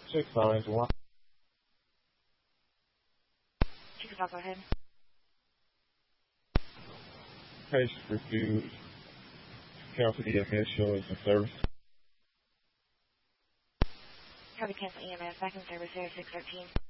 Check signs one. Chickasaw, go ahead. Patient refused. Cancel EMS showing in service. Copy, cancel EMS. Back in service, 0613.